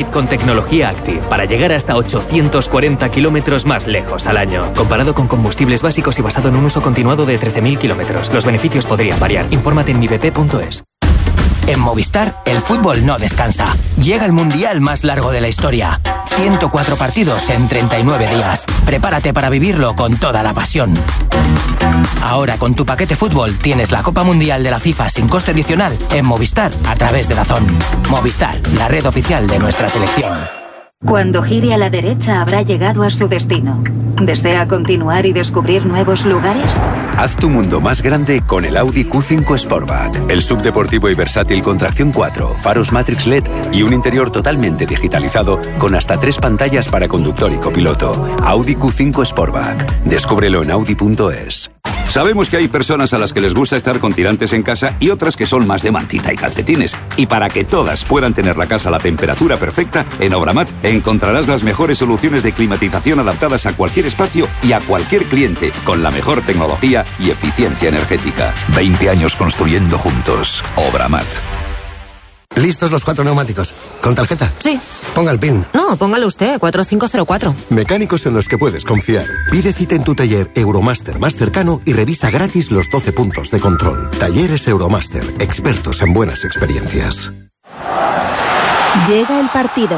con tecnología Active para llegar hasta 840 kilómetros más lejos al año. Comparado con combustibles básicos y basado en un uso continuado de 13.000 kilómetros. Los beneficios podrían variar. Infórmate en mibp.es. En Movistar, el fútbol no descansa. Llega el mundial más largo de la historia. 104 partidos en 39 días. Prepárate para vivirlo con toda la pasión. Ahora con tu paquete fútbol tienes la Copa Mundial de la FIFA sin coste adicional en Movistar a través de DAZN. Movistar, la red oficial de nuestra selección. Cuando gire a la derecha habrá llegado a su destino. ¿Desea continuar y descubrir nuevos lugares? Haz tu mundo más grande con el Audi Q5 Sportback. El subdeportivo y versátil con tracción 4, faros Matrix LED y un interior totalmente digitalizado con hasta 3 pantallas para conductor y copiloto. Audi Q5 Sportback. Descúbrelo en audi.es. Sabemos que hay personas a las que les gusta estar con tirantes en casa y otras que son más de mantita y calcetines. Y para que todas puedan tener la casa a la temperatura perfecta, en Obramat encontrarás las mejores soluciones de climatización adaptadas a cualquier espacio y a cualquier cliente, con la mejor tecnología y eficiencia energética. 20 años construyendo juntos. Obramat. ¿Listos los 4 neumáticos? ¿Con tarjeta? Sí. Ponga el PIN. No, póngalo usted, 4504. Mecánicos en los que puedes confiar. Pide cita en tu taller Euromaster más cercano y revisa gratis los 12 puntos de control. Talleres Euromaster, expertos en buenas experiencias. Llega el partido.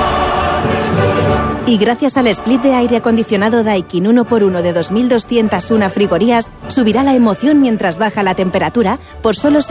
Y gracias al split de aire acondicionado Daikin 1x1 de 2.201 frigorías, subirá la emoción mientras baja la temperatura por solo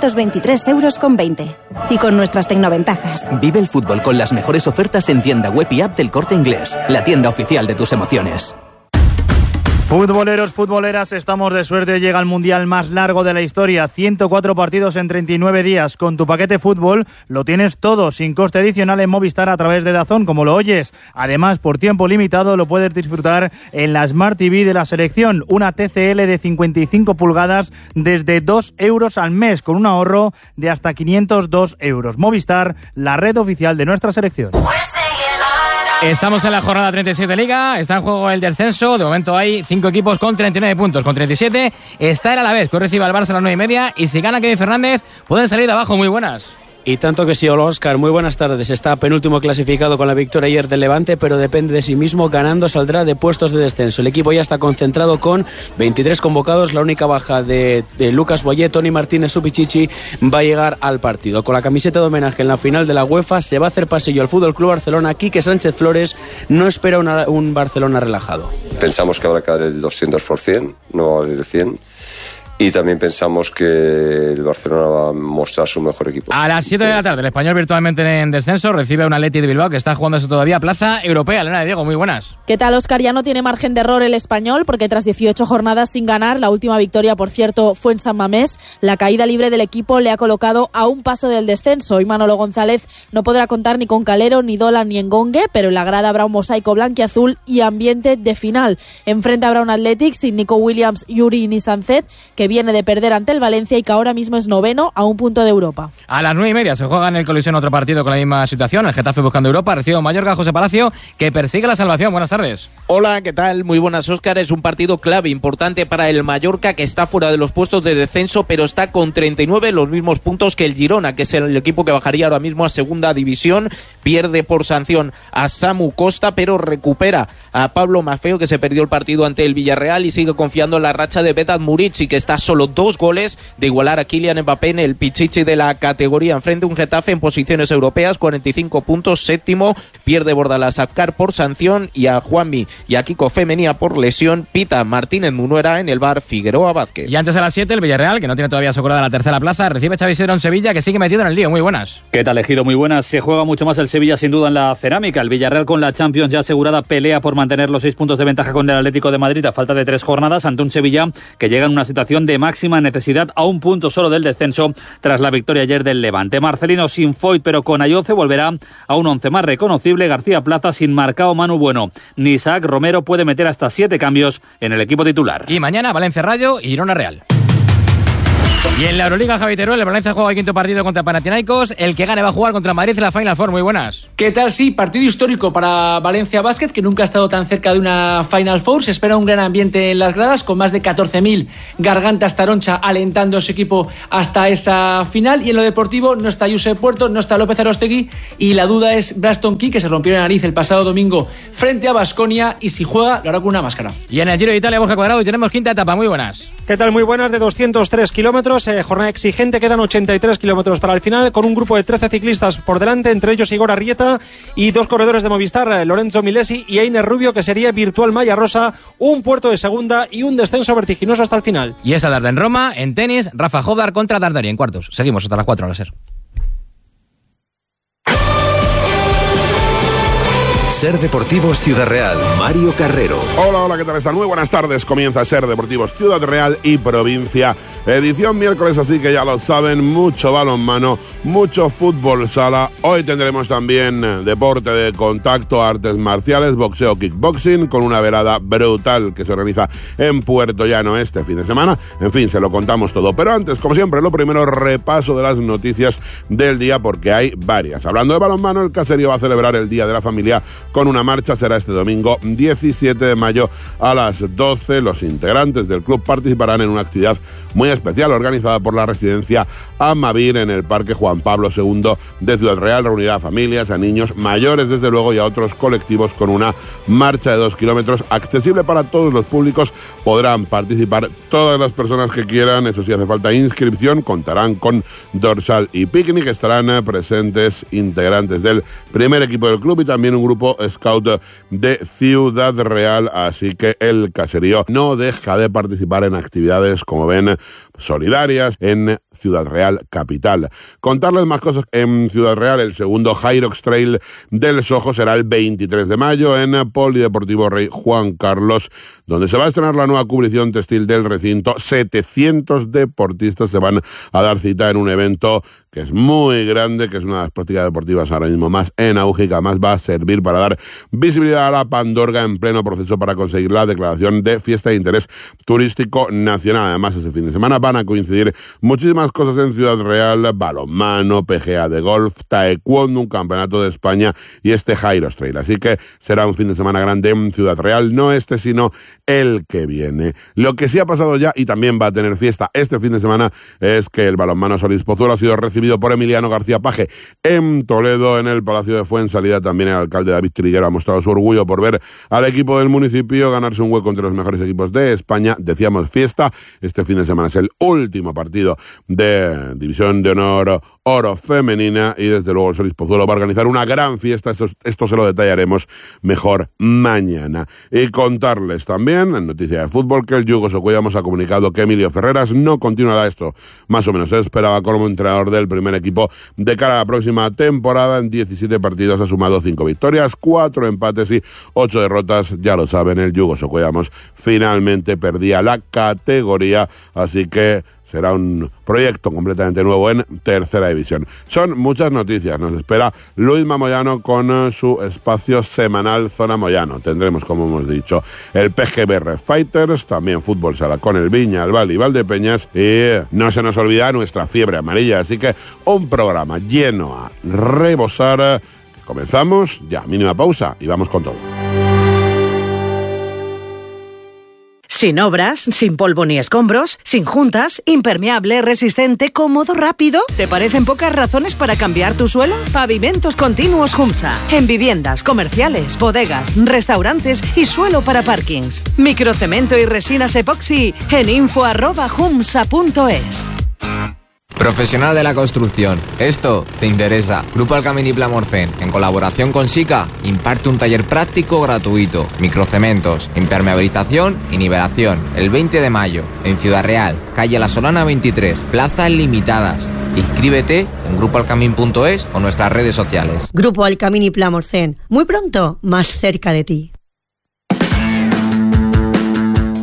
623,20 €. Y con nuestras tecnoventajas. Vive el fútbol con las mejores ofertas en tienda web y app del Corte Inglés, la tienda oficial de tus emociones. Futboleros, futboleras, estamos de suerte. Llega el mundial más largo de la historia. 104 partidos en 39 días. Con tu paquete fútbol lo tienes todo sin coste adicional en Movistar a través de DAZN, como lo oyes. Además, por tiempo limitado lo puedes disfrutar en la Smart TV de la selección. Una TCL de 55 pulgadas desde 2 € al mes, con un ahorro de hasta 502 €. Movistar, la red oficial de nuestra selección. Estamos en la jornada 37 de Liga, está en juego el descenso, de momento hay 5 equipos con 39 puntos, con 37 está el Alavés, que recibe al Barça a las 9:30 y si gana Kevin Fernández pueden salir de abajo. Muy buenas. Y tanto que sí, hola Óscar, muy buenas tardes. Está penúltimo clasificado con la victoria ayer del Levante, pero depende de sí mismo. Ganando saldrá de puestos de descenso. El equipo ya está concentrado con 23 convocados. La única baja de Lucas Boyé, Toni Martínez, Supichichi va a llegar al partido. Con la camiseta de homenaje en la final de la UEFA se va a hacer pasillo al FC Barcelona. Quique Sánchez Flores no espera un Barcelona relajado. Pensamos que habrá que dar el 200%, no va a valer el 100%. Y también pensamos que el Barcelona va a mostrar su mejor equipo. A las 7 de la tarde, el Español virtualmente en descenso recibe a un Atleti de Bilbao que está jugándose todavía plaza europea. Elena de Diego, muy buenas. ¿Qué tal, Óscar? Ya no tiene margen de error el Español porque tras 18 jornadas sin ganar, la última victoria, por cierto, fue en San Mamés. La caída libre del equipo le ha colocado a un paso del descenso y Manolo González no podrá contar ni con Calero, ni Dolan, ni Engongue, pero en la grada habrá un mosaico blanquiazul y ambiente de final. Enfrente habrá un Athletic sin Nico Williams, Yuri ni Sancet, que viene de perder ante el Valencia y que ahora mismo es noveno a un punto de Europa. A las 9:30 se juega en el Colisión otro partido con la misma situación. El Getafe buscando Europa, recibe a Mallorca, José Palacio, que persigue la salvación. Buenas tardes. Hola, ¿qué tal? Muy buenas, Óscar. Es un partido clave, importante para el Mallorca, que está fuera de los puestos de descenso, pero está con 39, los mismos puntos que el Girona, que es el equipo que bajaría ahora mismo a segunda división. Pierde por sanción a Samu Costa, pero recupera a Pablo Maffeo, que se perdió el partido ante el Villarreal, y sigue confiando en la racha de Vedat Murici, que está solo 2 goles de igualar a Kylian Mbappé en el pichichi de la categoría. Enfrente un Getafe en posiciones europeas, 45 puntos, séptimo. Pierde Bordalás a Car por sanción y a Juanmi y a Kiko Femenía por lesión. Pita Martínez Munuera en el bar Figueroa Vázquez. Y antes a las 7 el Villarreal, que no tiene todavía asegurada la tercera plaza, recibe Xavi Isidro en Sevilla, que sigue metido en el lío. Muy buenas. ¿Qué tal, Ejido? Muy buenas. Se juega mucho más el Sevilla sin duda en la cerámica. El Villarreal con la Champions ya asegurada pelea por mantener los 6 puntos de ventaja con el Atlético de Madrid a falta de 3 jornadas ante un Sevilla que llega en una situación de máxima necesidad a un punto solo del descenso tras la victoria ayer del Levante. Marcelino sin Foyt pero con Ayoce volverá a un 11 más reconocible. García Plaza sin Marcao, Manu Bueno ni Isaac Romero puede meter hasta 7 cambios en el equipo titular. Y mañana Valencia Rayo y Girona Real. Y en la Euroliga, Javi Teruel, el Valencia juega el quinto partido contra Panathinaikos. El que gane va a jugar contra Madrid en la Final Four. Muy buenas. ¿Qué tal? Sí, partido histórico para Valencia Basket, que nunca ha estado tan cerca de una Final Four. Se espera un gran ambiente en las gradas, con más de 14.000 gargantas taroncha alentando a su equipo hasta esa final. Y en lo deportivo no está Josep Puerto, no está López Arostegui, y la duda es Braston Key, que se rompió la nariz el pasado domingo frente a Baskonia, y si juega lo hará con una máscara. Y en el Giro de Italia, Borja Cuadrado, y tenemos quinta etapa. Muy buenas. ¿Qué tal? Muy buenas, de 203 kilómetros, jornada exigente, quedan 83 kilómetros para el final, con un grupo de 13 ciclistas por delante, entre ellos Igor Arrieta y dos corredores de Movistar, Lorenzo Milesi y Einer Rubio, que sería Virtual Malla Rosa, un puerto de segunda y un descenso vertiginoso hasta el final. Y esta tarde en Roma, en tenis, Rafa Jodar contra Dardari en cuartos. Seguimos hasta las 4 a la SER. SER Deportivos Ciudad Real, Mario Carrero. Hola, ¿qué tal están? Muy buenas tardes. Comienza SER Deportivos Ciudad Real y Provincia. Edición miércoles, así que ya lo saben, mucho balonmano, mucho fútbol sala. Hoy tendremos también deporte de contacto, artes marciales, boxeo, kickboxing, con una velada brutal que se organiza en Puerto Llano este fin de semana. En fin, se lo contamos todo. Pero antes, como siempre, lo primero, repaso de las noticias del día, porque hay varias. Hablando de balonmano, el Caserío va a celebrar el Día de la Familia con una marcha. Será este domingo 17 de mayo a las 12. Los integrantes del club participarán en una actividad muy especial organizada por la residencia Amavir en el Parque Juan Pablo II de Ciudad Real. Reunirá a familias, a niños, mayores desde luego, y a otros colectivos, con una marcha de 2 kilómetros accesible para todos los públicos. Podrán participar todas las personas que quieran, eso sí, hace falta inscripción. Contarán con dorsal y picnic. Estarán presentes integrantes del primer equipo del club y también un grupo scout de Ciudad Real, así que el Caserío no deja de participar en actividades, como ven, solidarias en Ciudad Real capital. Contarles más cosas en Ciudad Real. El segundo Hyrox Trail del Sojo será el 23 de mayo en Polideportivo Rey Juan Carlos, donde se va a estrenar la nueva cubrición textil del recinto. 700 deportistas se van a dar cita en un evento que es muy grande, que es una de las prácticas deportivas ahora mismo más en auge, y que además va a servir para dar visibilidad a la Pandorga en pleno proceso para conseguir la declaración de fiesta de interés turístico nacional. Además, ese fin de semana van a coincidir muchísimas cosas en Ciudad Real: balonmano, PGA de golf, taekwondo, un campeonato de España y este Hyrox Trail. Así que será un fin de semana grande en Ciudad Real, no este, sino el que viene. Lo que sí ha pasado ya, y también va a tener fiesta este fin de semana, es que el balonmano Solís Pozuelo ha sido recibido por Emiliano García Paje en Toledo, en el Palacio de Fuensalida. También el alcalde David Triguero ha mostrado su orgullo por ver al equipo del municipio ganarse un hueco entre los mejores equipos de España. Decíamos fiesta, este fin de semana es el último partido de División de Honor Oro Femenina, y desde luego el Solís Pozuelo va a organizar una gran fiesta. Esto se lo detallaremos mejor mañana. Y contarles también, en noticia de fútbol, que el Yugo Socuellamos ha comunicado que Emilio Ferreras no continuará. Esto más o menos se esperaba como entrenador del primer equipo de cara a la próxima temporada. En 17 partidos ha sumado 5 victorias, 4 empates y 8 derrotas. Ya lo saben, el Yugo Socuellamos finalmente perdía la categoría, así que será un proyecto completamente nuevo en tercera división. Son muchas noticias. Nos espera Luisma Moyano con su espacio semanal Zona Moyano. Tendremos, como hemos dicho, el PGBR Fighters, también fútbol sala con el Viña, el Val y Valdepeñas, y no se nos olvida nuestra fiebre amarilla. Así que un programa lleno a rebosar. Comenzamos ya, mínima pausa y vamos con todo. Sin obras, sin polvo ni escombros, sin juntas, impermeable, resistente, cómodo, rápido. ¿Te parecen pocas razones para cambiar tu suelo? Pavimentos Continuos Humsa. En viviendas, comerciales, bodegas, restaurantes y suelo para parkings. Microcemento y resinas epoxi en info@humsa.es. Profesional de la construcción, esto te interesa. Grupo Alcamini Plamorcén, en colaboración con SICA, imparte un taller práctico gratuito. Microcementos, impermeabilización y nivelación. El 20 de mayo, en Ciudad Real, calle La Solana 23, plazas limitadas. Inscríbete en grupoalcamin.es o nuestras redes sociales. Grupo Alcamini Plamorcén, muy pronto, más cerca de ti.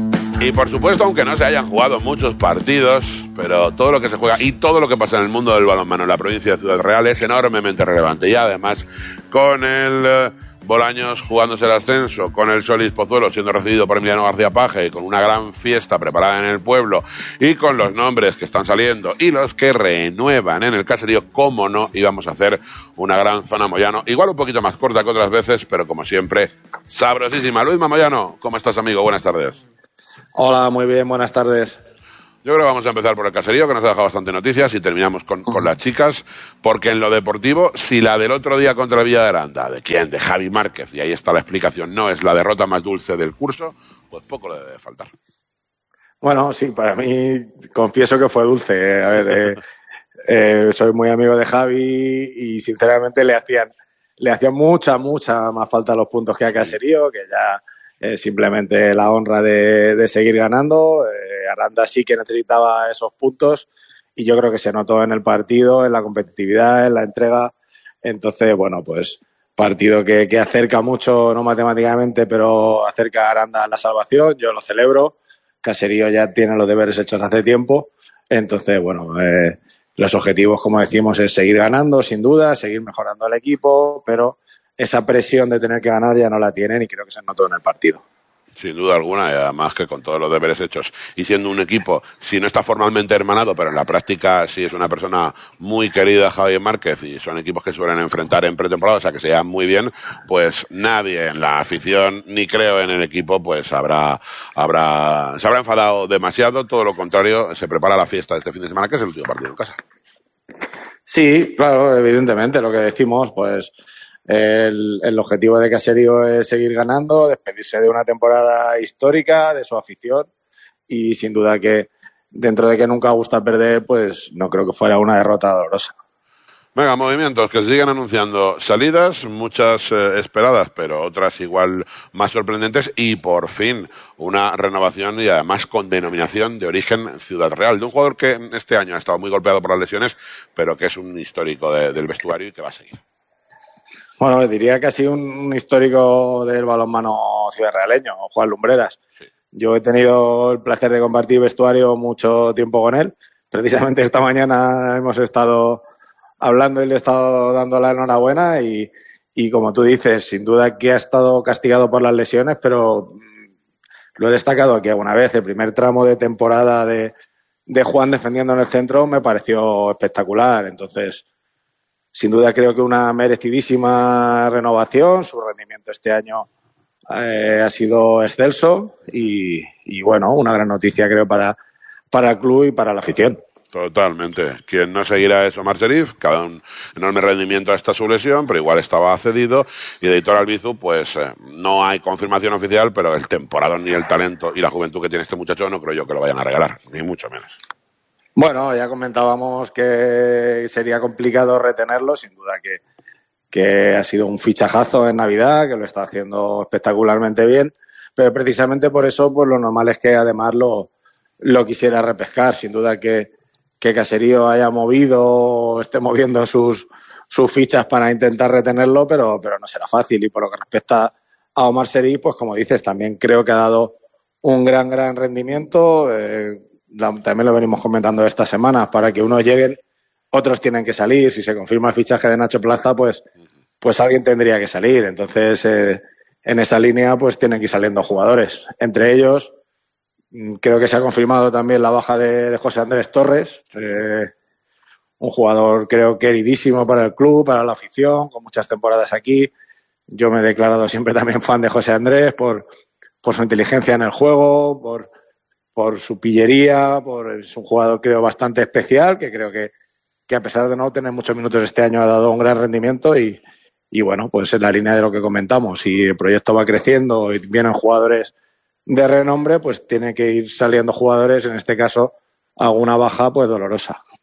Y por supuesto, aunque no se hayan jugado muchos partidos, pero todo lo que se juega y todo lo que pasa en el mundo del balonmano en la provincia de Ciudad Real es enormemente relevante. Y además, con el Bolaños jugándose el ascenso, con el Solís Pozuelo siendo recibido por Emiliano García Paje, con una gran fiesta preparada en el pueblo y con los nombres que están saliendo y los que renuevan en el caserío, cómo no íbamos a hacer una gran zona Moyano, igual un poquito más corta que otras veces, pero como siempre, sabrosísima. Luis Moyano, ¿cómo estás, amigo? Buenas tardes. Hola, muy bien, buenas tardes. Yo creo que vamos a empezar por el caserío, que nos ha dejado bastante noticias, y terminamos con las chicas, porque en lo deportivo, si la del otro día contra el Villa de Aranda, ¿de quién? De Javi Márquez, y ahí está la explicación, no es la derrota más dulce del curso, pues poco le debe faltar. Bueno, sí, para mí confieso que fue dulce. A ver, soy muy amigo de Javi y sinceramente le hacían mucha más falta los puntos que a Caserío, que ya simplemente la honra de seguir ganando. Aranda sí que necesitaba esos puntos y yo creo que se notó en el partido, en la competitividad, en la entrega. Entonces, bueno, pues partido que acerca mucho, no matemáticamente, pero acerca a Aranda a la salvación. Yo lo celebro. Caserío ya tiene los deberes hechos hace tiempo. Entonces, bueno, los objetivos, como decimos, es seguir ganando, sin duda, seguir mejorando al equipo, pero esa presión de tener que ganar ya no la tienen y creo que se notó en el partido. Sin duda alguna, y además que con todos los deberes hechos y siendo un equipo, si no está formalmente hermanado, pero en la práctica sí es una persona muy querida, Javier Márquez, y son equipos que suelen enfrentar en pretemporada, o sea que se llevan muy bien, pues nadie en la afición, ni creo en el equipo, pues se habrá enfadado demasiado, todo lo contrario, se prepara la fiesta de este fin de semana, que es el último partido en casa. Sí, claro, evidentemente, lo que decimos, pues el objetivo de Caserío es seguir ganando, despedirse de una temporada histórica, de su afición, y sin duda que dentro de que nunca gusta perder, pues no creo que fuera una derrota dolorosa. Venga, movimientos que se siguen anunciando salidas, muchas esperadas, pero otras igual más sorprendentes, y por fin una renovación y además con denominación de origen Ciudad Real, de un jugador que este año ha estado muy golpeado por las lesiones, pero que es un histórico del vestuario y que va a seguir. Bueno, diría que ha sido un histórico del balonmano ciudadrealeño, Juan Lumbreras. Sí. Yo he tenido el placer de compartir vestuario mucho tiempo con él. Precisamente esta mañana hemos estado hablando y le he estado dando la enhorabuena y como tú dices, sin duda que ha estado castigado por las lesiones, pero lo he destacado aquí alguna vez. El primer tramo de temporada de Juan defendiendo en el centro me pareció espectacular. Entonces, sin duda creo que una merecidísima renovación. Su rendimiento este año ha sido excelso y bueno, una gran noticia creo para el club y para la afición. Totalmente. Quien no seguirá es Omar Sherif, que ha dado un enorme rendimiento hasta su lesión, pero igual estaba cedido. Y de Hitor Albizu, pues no hay confirmación oficial, pero el temporadón y el talento y la juventud que tiene este muchacho no creo yo que lo vayan a regalar, ni mucho menos. Bueno, ya comentábamos que sería complicado retenerlo, sin duda que ha sido un fichajazo en Navidad, que lo está haciendo espectacularmente bien, pero precisamente por eso pues lo normal es que además lo quisiera repescar. Sin duda que Caserío haya esté moviendo sus fichas para intentar retenerlo, pero no será fácil. Y por lo que respecta a Omar Sherif, pues como dices, también creo que ha dado un gran rendimiento. También lo venimos comentando estas semanas, para que unos lleguen, otros tienen que salir. Si se confirma el fichaje de Nacho Plaza, pues alguien tendría que salir. Entonces, en esa línea, pues tienen que ir saliendo jugadores. Entre ellos, creo que se ha confirmado también la baja de José Andrés Torres, un jugador creo queridísimo para el club, para la afición, con muchas temporadas aquí. Yo me he declarado siempre también fan de José Andrés por su inteligencia en el juego, por su pillería, es un jugador creo bastante especial, que creo que a pesar de no tener muchos minutos este año ha dado un gran rendimiento y bueno, pues en la línea de lo que comentamos, si el proyecto va creciendo y vienen jugadores de renombre, pues tiene que ir saliendo jugadores, en este caso alguna baja pues dolorosa.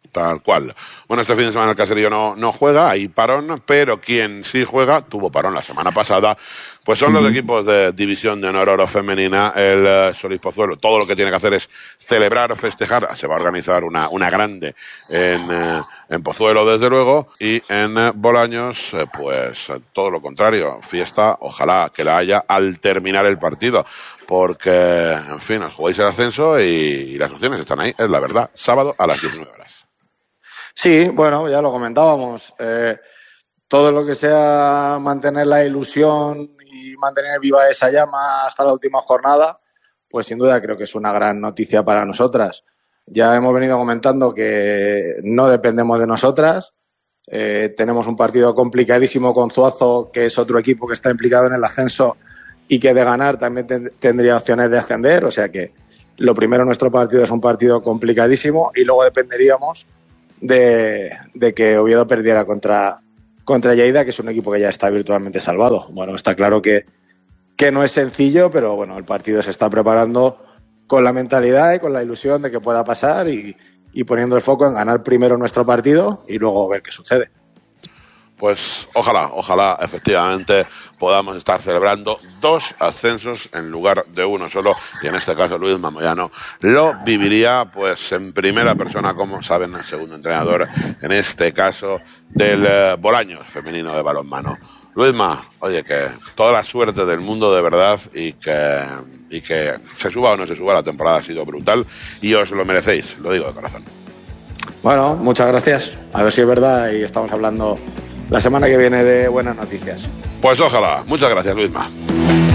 tal cual. Bueno, este fin de semana el Caserío no juega, hay parón, pero quien sí juega, tuvo parón la semana pasada, pues son los equipos de División de Honor Oro Femenina, el Solís Pozuelo. Todo lo que tiene que hacer es celebrar, festejar. Se va a organizar una grande en Pozuelo, desde luego, y en Bolaños, pues todo lo contrario, fiesta, ojalá que la haya al terminar el partido, porque, en fin, jugáis el ascenso y las opciones están ahí, es la verdad, sábado a las 19 horas. Sí, bueno, ya lo comentábamos, todo lo que sea mantener la ilusión y mantener viva esa llama hasta la última jornada, pues sin duda creo que es una gran noticia para nosotras. Ya hemos venido comentando que no dependemos de nosotras. Tenemos un partido complicadísimo con Zuazo, que es otro equipo que está implicado en el ascenso y que de ganar también tendría opciones de ascender. O sea que lo primero, nuestro partido es un partido complicadísimo y luego dependeríamos de que Oviedo perdiera contra Lleida, que es un equipo que ya está virtualmente salvado. Bueno, está claro que no es sencillo, pero bueno, el partido se está preparando con la mentalidad y con la ilusión de que pueda pasar y poniendo el foco en ganar primero nuestro partido y luego ver qué sucede. Pues ojalá efectivamente podamos estar celebrando 2 ascensos en lugar de uno solo, y en este caso Luis Moyano lo viviría pues en primera persona, como saben, el segundo entrenador en este caso del Bolaños femenino de balonmano. Luisma, oye, que toda la suerte del mundo de verdad y que se suba o no se suba, la temporada ha sido brutal y os lo merecéis, lo digo de corazón. Bueno, muchas gracias, a ver si es verdad y estamos hablando la semana que viene de buenas noticias. Pues ojalá, muchas gracias, Luisma.